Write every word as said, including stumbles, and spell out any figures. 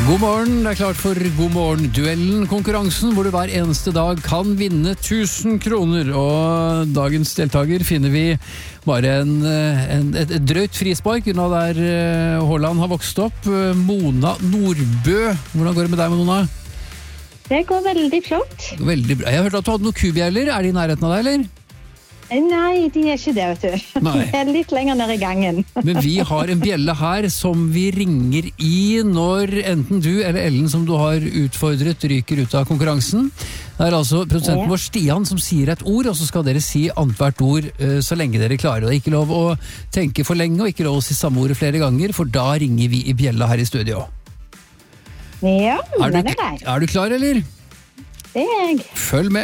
God morgen, det er klart for God morgen-duellen, konkurransen hvor du hver eneste dag kan vinne tusen kroner. Og dagens deltaker finner vi bare en, en, et, et drøyt frispark unna der Haaland har vokst opp. Mona Nordbø, hvordan går det med deg, Mona? Det går veldig flott. Veldig bra. Jeg har hørt at du hadde noen kubjeller, er de i nærheten av deg, eller? Nei, de er ikke det, vet du. Nei. De er litt lenger ned i gangen. Men vi har en bjelle her som vi ringer i når enten du eller Ellen som du har utfordret ryker ut av konkurransen. Det er altså produsenten vår Stian som sier et ord, og så skal dere si annethvert ord uh, så lenge dere klarer. Det er ikke lov å tenke for lenge, og ikke lov å si samme ordet flere ganger, for da ringer vi i bjella her i studio. Ja, er den du, er grei. Er du klar, eller? Det er jeg. Følg med.